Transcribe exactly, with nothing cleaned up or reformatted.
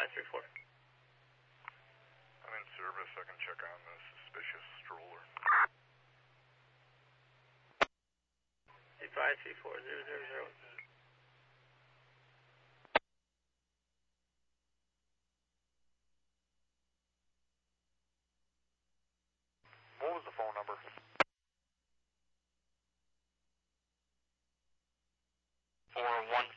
five three four. I'm in service. I can check on the suspicious stroller. five three four zero zero zero. What was the phone number? four one